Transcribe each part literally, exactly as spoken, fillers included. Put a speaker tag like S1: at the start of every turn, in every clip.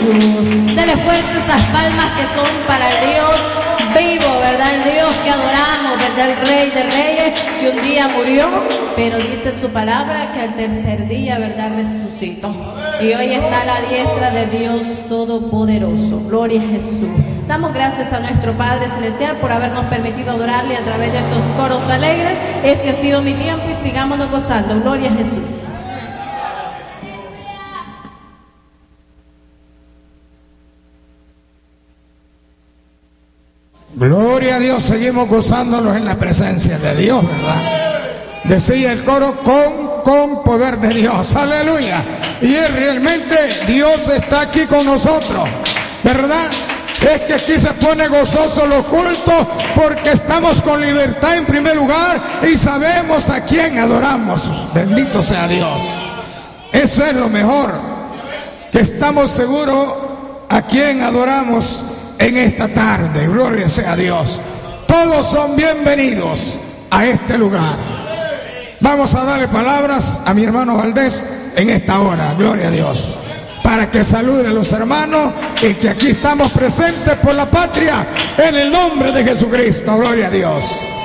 S1: Jesús. Dele fuerte esas palmas que son para el Dios vivo, ¿verdad? El Dios que adoramos, ¿verdad? El Rey de Reyes, que un día murió, pero dice su palabra que al tercer día, ¿verdad?, resucitó. Y hoy está a la diestra de Dios Todopoderoso. Gloria a Jesús. Damos gracias a nuestro Padre Celestial por habernos permitido adorarle a través de estos coros alegres. Este ha sido mi tiempo y sigámonos gozando. Gloria a Jesús.
S2: Gloria a Dios, seguimos gozándonos en la presencia de Dios, ¿verdad? Decía el coro, con, con poder de Dios, aleluya. Y es realmente Dios está aquí con nosotros, ¿verdad? Es que aquí se pone gozoso los cultos porque estamos con libertad en primer lugar y sabemos a quién adoramos. Bendito sea Dios. Eso es lo mejor, que estamos seguros a quién adoramos en esta tarde. Gloria sea Dios. Todos son bienvenidos a este lugar. Vamos a darle palabras a mi hermano Valdés en esta hora. Gloria a Dios. Para que salude a los hermanos y que aquí estamos presentes por la patria en el nombre de Jesucristo. Gloria a Dios.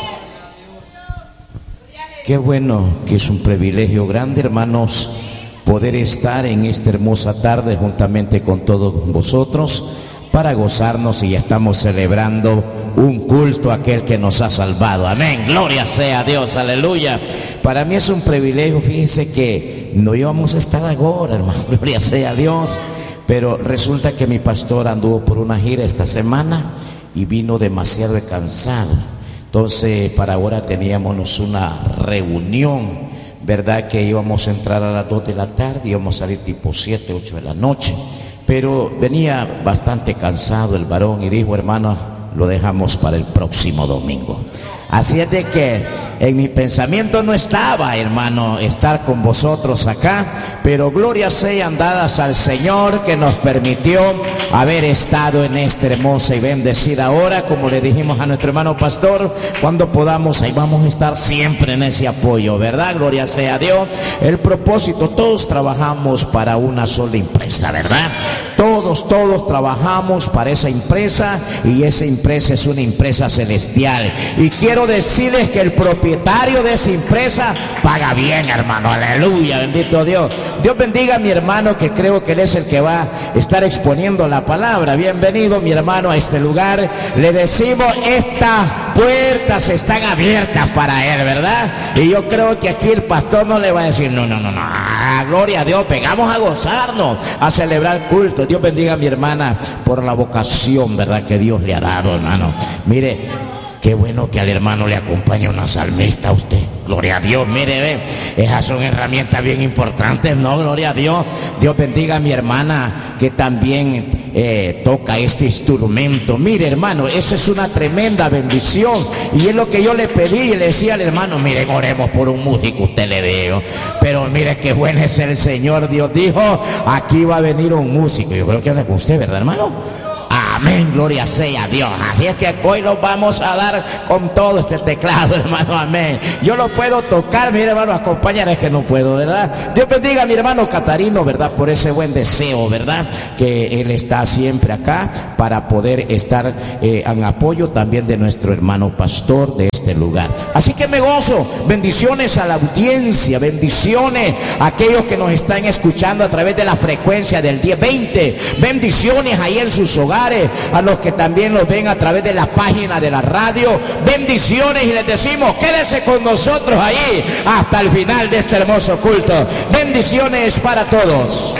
S3: Qué bueno, que es un privilegio grande, hermanos, poder estar en esta hermosa tarde juntamente con todos vosotros para gozarnos, y estamos celebrando un culto a aquel que nos ha salvado. Amén, gloria sea a Dios, aleluya. Para mí es un privilegio, fíjense que no íbamos a estar ahora, hermano, gloria sea a Dios, pero resulta que mi pastor anduvo por una gira esta semana y vino demasiado cansado. Entonces para ahora teníamos una reunión, verdad, que íbamos a entrar a las dos de la tarde, íbamos a salir tipo siete, ocho de la noche. Pero venía bastante cansado el varón y dijo, hermano, lo dejamos para el próximo domingo. Así es de que en mi pensamiento no estaba, hermano, estar con vosotros acá, pero glorias sean dadas al Señor que nos permitió haber estado en esta hermosa y bendecida hora. Como le dijimos a nuestro hermano pastor, cuando podamos, ahí vamos a estar siempre en ese apoyo, ¿verdad? Gloria sea a Dios. El propósito, todos trabajamos para una sola empresa, ¿verdad? Todos, todos trabajamos para esa empresa, y esa empresa es una empresa celestial. Y quiero decirles que el propietario de esa empresa paga bien, hermano, aleluya, bendito Dios. Dios bendiga a mi hermano, que creo que él es el que va a estar exponiendo la palabra. Bienvenido, mi hermano, a este lugar. Le decimos, estas puertas están abiertas para él, ¿verdad? Y yo creo que aquí el pastor no le va a decir, no, no, no, no, ah, gloria a Dios, pegamos a gozarnos, a celebrar culto. Dios bendiga a mi hermana por la vocación, ¿verdad?, que Dios le ha dado, hermano. Mire, qué bueno que al hermano le acompaña una salmista a usted. Gloria a Dios, mire, ve, esas son herramientas bien importantes, ¿no? Gloria a Dios. Dios bendiga a mi hermana que también eh, toca este instrumento. Mire, hermano, eso es una tremenda bendición. Y es lo que yo le pedí y le decía al hermano, miren, oremos por un músico, usted le digo. Pero mire qué bueno es el Señor. Dios dijo, aquí va a venir un músico. Yo creo que anda con usted, ¿verdad, hermano? Amén, gloria sea a Dios. Así es que hoy nos vamos a dar con todo este teclado, hermano, amén. Yo lo puedo tocar, mire, hermano, acompañar, es que no puedo, ¿verdad? Dios bendiga a mi hermano Catarino, ¿verdad?, por ese buen deseo, ¿verdad?, que él está siempre acá para poder estar eh, en apoyo también de nuestro hermano pastor de este lugar. Así que me gozo. Bendiciones a la audiencia, bendiciones a aquellos que nos están escuchando a través de la frecuencia del diez veinte. Bendiciones ahí en sus hogares, a los que también los ven a través de la página de la radio. Bendiciones, y les decimos, quédese con nosotros ahí hasta el final de este hermoso culto. Bendiciones para todos.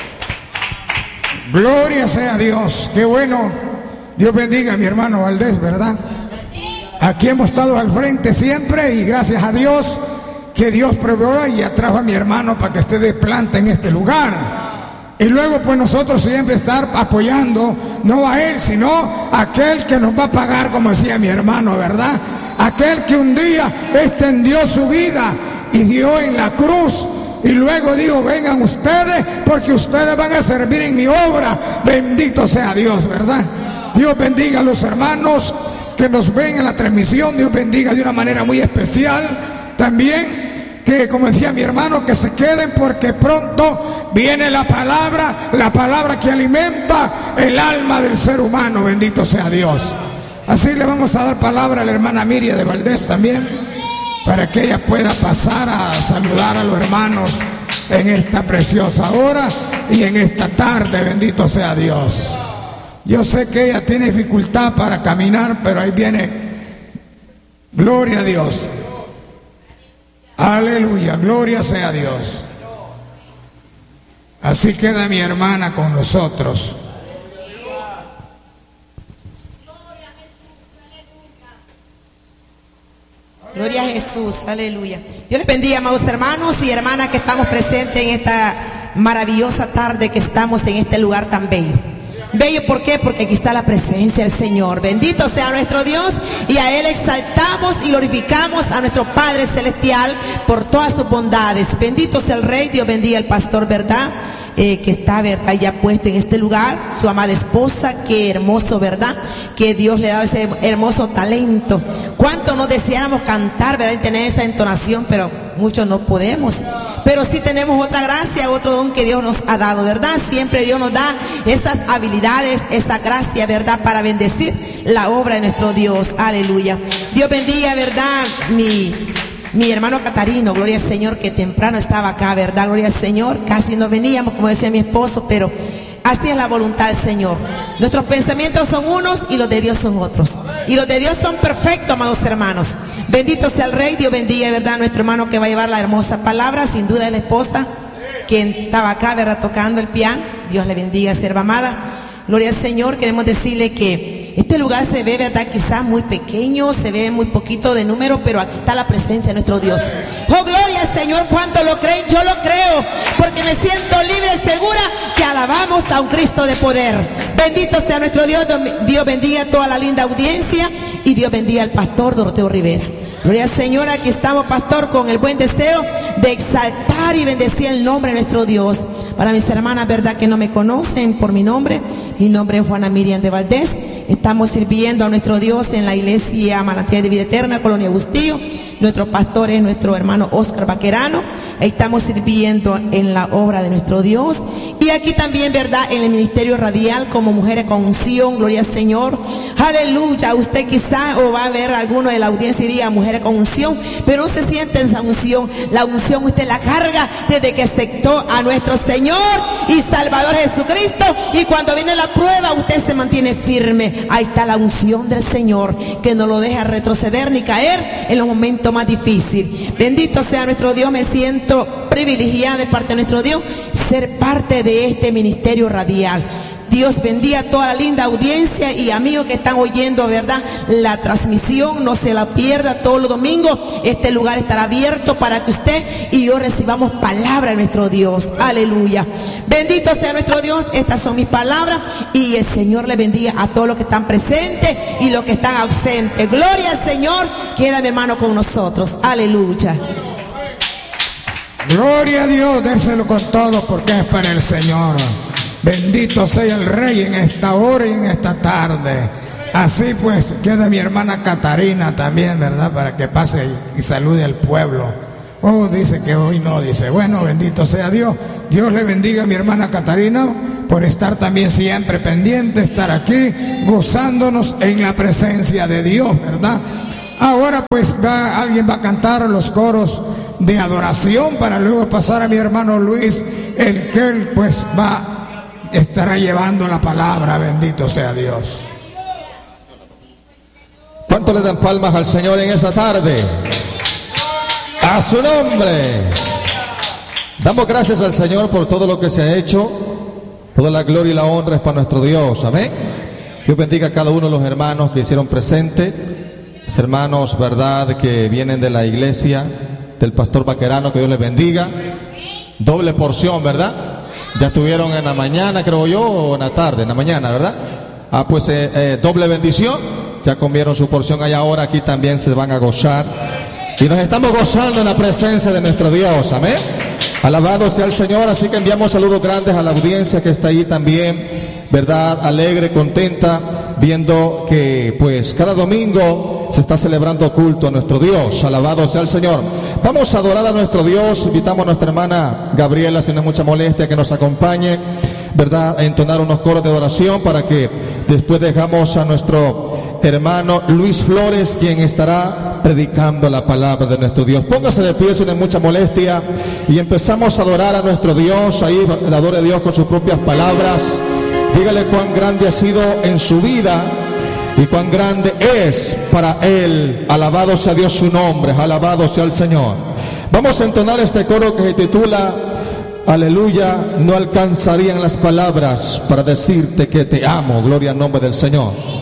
S2: Gloria sea a Dios. Qué bueno. Dios bendiga a mi hermano Valdés, ¿verdad? Aquí hemos estado al frente siempre, y gracias a Dios que Dios proveyó y atrajo a mi hermano para que esté de planta en este lugar. Y luego pues nosotros siempre estar apoyando, no a él, sino a aquel que nos va a pagar, como decía mi hermano, ¿verdad? Aquel que un día extendió su vida y dio en la cruz, y luego dijo, vengan ustedes, porque ustedes van a servir en mi obra. Bendito sea Dios, ¿verdad? Dios bendiga a los hermanos que nos ven en la transmisión. Dios bendiga de una manera muy especial también que, como decía mi hermano, que se queden porque pronto viene la palabra, la palabra que alimenta el alma del ser humano, bendito sea Dios. Así le vamos a dar palabra a la hermana Miriam de Valdés también, para que ella pueda pasar a saludar a los hermanos en esta preciosa hora y en esta tarde, bendito sea Dios. Yo sé que ella tiene dificultad para caminar, pero ahí viene. Gloria a Dios. Aleluya, gloria sea a Dios. Así queda mi hermana con nosotros.
S4: Gloria a Jesús, aleluya. Dios les bendiga, amados hermanos y hermanas que estamos presentes en esta maravillosa tarde que estamos en este lugar tan bello. Bello, ¿por qué? Porque aquí está la presencia del Señor. Bendito sea nuestro Dios, y a Él exaltamos y glorificamos a nuestro Padre Celestial por todas sus bondades. Bendito sea el Rey. Dios bendiga al pastor, ¿verdad? Eh, que está, ¿verdad?, ya puesto en este lugar, su amada esposa. Qué hermoso, ¿verdad?, que Dios le ha dado ese hermoso talento. Cuánto nos deseáramos cantar, ¿verdad?, y tener esa entonación, pero muchos no podemos. Pero sí tenemos otra gracia, otro don que Dios nos ha dado, ¿verdad? Siempre Dios nos da esas habilidades, esa gracia, ¿verdad?, para bendecir la obra de nuestro Dios. Aleluya. Dios bendiga, ¿verdad?, mi... Mi hermano Catarino, gloria al Señor, que temprano estaba acá, ¿verdad? Gloria al Señor. Casi no veníamos, como decía mi esposo, pero así es la voluntad del Señor. Nuestros pensamientos son unos y los de Dios son otros. Y los de Dios son perfectos, amados hermanos. Bendito sea el Rey. Dios bendiga, ¿verdad?, a nuestro hermano que va a llevar la hermosa palabra. Sin duda es la esposa, quien estaba acá, ¿verdad?, tocando el piano. Dios le bendiga, sierva amada. Gloria al Señor. Queremos decirle que este lugar se ve, ¿verdad?, quizás muy pequeño, se ve muy poquito de número, pero aquí está la presencia de nuestro Dios. Oh, gloria al Señor. ¿Cuánto lo creen? Yo lo creo, porque me siento libre y segura que alabamos a un Cristo de poder. Bendito sea nuestro Dios. Dios bendiga a toda la linda audiencia, y Dios bendiga al pastor Doroteo Rivera. Gloria al Señor. Aquí estamos, pastor, con el buen deseo de exaltar y bendecir el nombre de nuestro Dios. Para mis hermanas, ¿verdad?, que no me conocen por mi nombre, mi nombre es Juana Miriam de Valdés. Estamos sirviendo a nuestro Dios en la iglesia Manantial de Vida Eterna, Colonia Bustillo. Nuestro pastor es nuestro hermano Oscar Vaquerano. Ahí estamos sirviendo en la obra de nuestro Dios. Y aquí también, ¿verdad?, en el ministerio radial como mujeres con unción. Gloria al Señor. Aleluya. Usted quizá o va a ver alguno de la audiencia y diga mujeres con unción, pero no se siente esa unción. La unción usted la carga desde que aceptó a nuestro Señor y Salvador Jesucristo. Y cuando viene la prueba, usted se mantiene firme. Ahí está la unción del Señor, que no lo deja retroceder ni caer en los momentos más difíciles. Bendito sea nuestro Dios. Me siento privilegiada de parte de nuestro Dios ser parte de este ministerio radial. Dios bendiga a toda la linda audiencia y amigos que están oyendo, ¿verdad?, la transmisión. No se la pierda todos los domingos. Este lugar estará abierto para que usted y yo recibamos palabra de nuestro Dios. Aleluya. Bendito sea nuestro Dios. Estas son mis palabras, y el Señor le bendiga a todos los que están presentes y los que están ausentes. Gloria al Señor. Queda mi hermano con nosotros. Aleluya.
S2: Gloria a Dios. Déselo con todo, porque es para el Señor. Bendito sea el Rey en esta hora y en esta tarde. Así pues, queda mi hermana Catarina también, ¿verdad?, para que pase y, y salude al pueblo. Oh, dice que hoy no, dice. Bueno, bendito sea Dios. Dios le bendiga a mi hermana Catarina por estar también siempre pendiente, estar aquí gozándonos en la presencia de Dios, ¿verdad? Ahora pues va, alguien va a cantar los coros de adoración para luego pasar a mi hermano Luis, el que él pues va estará llevando la palabra. Bendito sea Dios.
S5: ¿Cuánto le dan palmas al Señor en esta tarde? A su nombre. Damos gracias al Señor por todo lo que se ha hecho. Toda la gloria y la honra es para nuestro Dios. Amén. Dios bendiga a cada uno de los hermanos que hicieron presente. Los hermanos, verdad, que vienen de la iglesia del pastor Vaquerano, que Dios les bendiga. Doble porción, ¿verdad? Ya estuvieron en la mañana, creo yo, o en la tarde, en la mañana, ¿verdad? Ah, pues eh, eh, doble bendición. Ya comieron su porción allá, ahora aquí también se van a gozar. Y nos estamos gozando en la presencia de nuestro Dios, amén. Alabado sea el Señor. Así que enviamos saludos grandes a la audiencia que está ahí también, ¿verdad? Alegre, contenta viendo que pues cada domingo se está celebrando culto a nuestro Dios. Alabado sea el Señor. Vamos a adorar a nuestro Dios. Invitamos a nuestra hermana Gabriela, si no es mucha molestia, que nos acompañe, ¿verdad?, a entonar unos coros de adoración, para que después dejamos a nuestro hermano Luis Flores, quien estará predicando la palabra de nuestro Dios. Póngase de pie si no es mucha molestia y empezamos a adorar a nuestro Dios. Ahí adore a Dios con sus propias palabras. Dígale cuán grande ha sido en su vida y cuán grande es para Él. Alabado sea Dios su nombre, alabado sea el Señor. Vamos a entonar este coro que se titula Aleluya. No alcanzarían las palabras para decirte que te amo. Gloria al nombre del Señor.